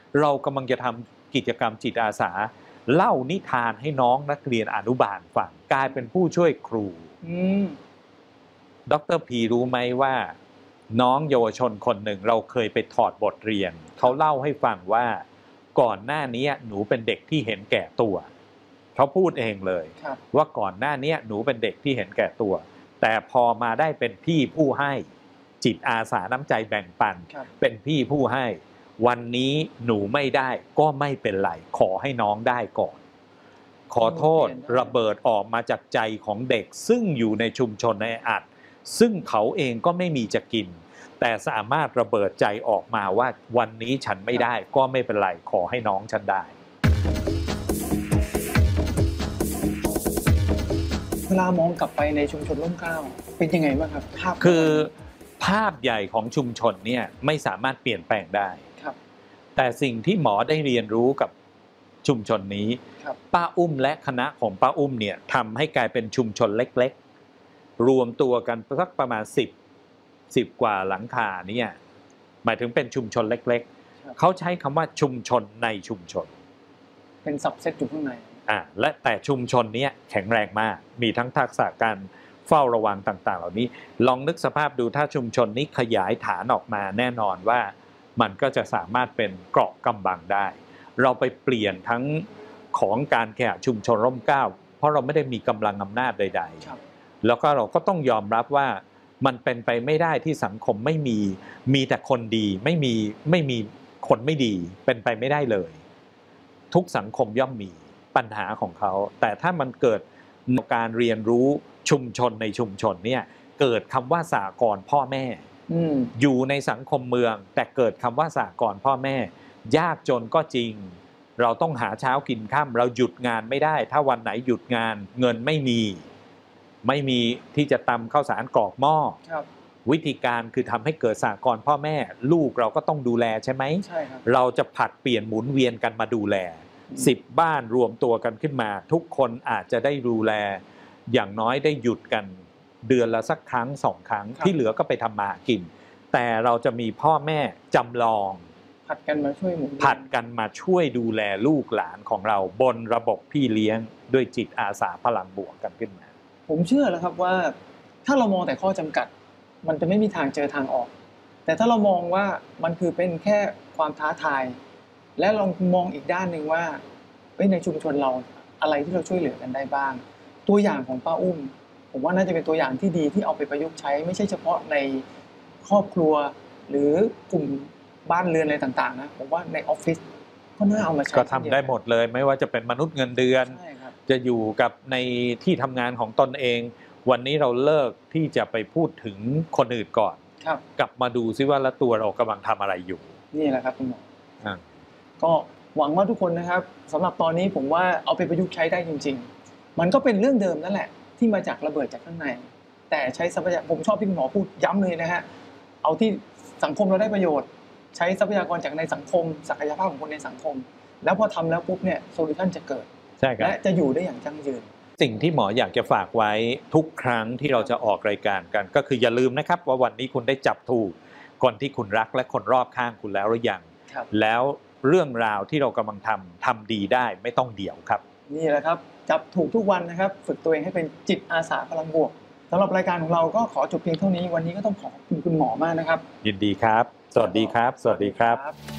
เรากำลังจะทำกิจกรรมจิตอาสาเล่านิทานให้น้องนักเรียนอนุบาลฟังกลายเป็นผู้ช่วยครูดร.พีรู้ไหมว่าน้องเยาวชนคนหนึ่งเราเคยไปถอดบทเรียนเขาเล่าให้ฟังว่าก่อนหน้านี้หนูเป็นเด็กที่เห็นแก่ตัวเขาพูดเองเลยว่าก่อนหน้านี้หนูเป็นเด็กที่เห็นแก่ตัวแต่พอมาได้เป็นพี่ผู้ให้จิตอาสาน้ำใจแบ่งปันเป็นพี่ผู้ให้วันนี้หนูไม่ได้ก็ไม่เป็นไรขอให้น้องได้ก่อนขอโทษระเบิดออกมาจากใจของเด็กซึ่งอยู่ในชุมชนแออัดซึ่งเขาเองก็ไม่มีจะกินแต่สามารถระเบิดใจออกมาว่าวันนี้ฉันไม่ได้ก็ไม่เป็นไรขอให้น้องฉันได้เวลามองกลับไปในชุมชนร่มเกล้าเป็นยังไงบ้างครับภาพคือภาพใหญ่ของชุมชนเนี่ยไม่สามารถเปลี่ยนแปลงได้แต่สิ่งที่หมอได้เรียนรู้กับชุมชนนี้ป้าอุ้มและคณะของป้าอุ้มเนี่ยทำให้กลายเป็นชุมชนเล็กๆรวมตัวกันสักประมาณ10กว่าหลังคาเนี่ยหมายถึงเป็นชุมชนเล็กๆเขาใช้คำว่าชุมชนในชุมชนเป็นซับเซตอยู่ข้างในและแต่ชุมชนนี้แข็งแรงมากมีทั้งทักษะการเฝ้าระวังต่างๆเหล่านี้ลองนึกสภาพดูถ้าชุมชนนี้ขยายฐานออกมาแน่นอนว่ามันก็จะสามารถเป็นเกราะกำบังได้เราไปเปลี่ยนทั้งของการแข่งชุมชนร่มเกล้าเพราะเราไม่ได้มีกำลังอำนาจใดๆแล้วก็เราก็ต้องยอมรับว่ามันเป็นไปไม่ได้ที่สังคมไม่มีแต่คนดีไม่มีคนไม่ดีเป็นไปไม่ได้เลยทุกสังคมย่อมมีปัญหาของเขาแต่ถ้ามันเกิดการเรียนรู้ชุมชนในชุมชนเนี่ยเกิดคำว่าสหกรณ์พ่อแม่อยู่ในสังคมเมืองแต่เกิดคำว่าสหกรณ์พ่อแม่ยากจนก็จริงเราต้องหาเช้ากินค่ำเราหยุดงานไม่ได้ถ้าวันไหนหยุดงานเงินไม่มีที่จะตำข้าวสารกรอกหม้อวิธีการคือทำให้เกิดสหกรณ์พ่อแม่ลูกเราก็ต้องดูแลใช่ไหมใช่ครับเราจะผลัดเปลี่ยนหมุนเวียนกันมาดูแล10บ้านรวมตัวกันขึ้นมาทุกคนอาจจะได้ดูแลอย่างน้อยได้หยุดกันเดือนละสักครั้ง2 ครั้งที่เหลือก็ไปทำมากินแต่เราจะมีพ่อแม่จำลองผัดกันมาช่วยดูแลลูกหลานของเราบนระบบพี่เลี้ยงด้วยจิตอาสาพลังบวกกันขึ้นมาผมเชื่อแล้วครับว่าถ้าเรามองแต่ข้อจำกัดมันจะไม่มีทางเจอทางออกแต่ถ้าเรามองว่ามันคือเป็นแค่ความท้าทายและลองมองอีกด้านหนึ่งว่าในชุมชนเราอะไรที่เราช่วยเหลือกันได้บ้างตัวอย่างของป้าอุ้มผมว่าน่าจะเป็นตัวอย่างที่ดีที่เอาไปประยุกต์ใช้ไม่ใช่เฉพาะในครอบครัวหรือกลุ่มบ้านเรือนอะไรต่างๆนะผมว่าในออฟฟิศก็น่าเอามาใช้ก็ทำได้หมดเลยไม่ว่าจะเป็นมนุษย์เงินเดือนจะอยู่กับในที่ทำงานของตนเองวันนี้เราเลิกที่จะไปพูดถึงคนอื่นก่อนกลับมาดูซิว่าแล้วตัวเรากำลังทำอะไรอยู่นี่แหละครับคุณหมอก็หวังว่าทุกคนนะครับสำหรับตอนนี้ผมว่าเอาไปประยุกต์ใช้ได้จริงๆมันก็เป็นเรื่องเดิมนั่นแหละที่มาจากระเบิดจากข้างในแต่ใช้ทรัพยากรผมชอบที่คุณหมอพูดย้ำเลยนะฮะเอาที่สังคมเราได้ประโยชน์ใช้ทรัพยากรจากในสังคมศักยภาพของคนในสังคมแล้วพอทำแล้วปุ๊บเนี่ยโซลูชันจะเกิดและจะอยู่ได้อย่างยั่งยืนสิ่งที่หมออยากจะฝากไว้ทุกครั้งที่เราจะออกรายการกันก็คืออย่าลืมนะครับว่าวันนี้คุณได้จับถูกคนที่คุณรักและคนรอบข้างคุณแล้วหรือยังแล้วเรื่องราวที่เรากำลังทำดีได้ไม่ต้องเดี่ยวครับนี่แหละครับจับถูกทุกวันนะครับฝึกตัวเองให้เป็นจิตอาสาพลังบวกสำหรับรายการของเราก็ขอจบเพียงเท่านี้วันนี้ก็ต้องขอบคุณคุณหมอมากนะครับยินดีครับสวัสดีครับสวัสดีครับ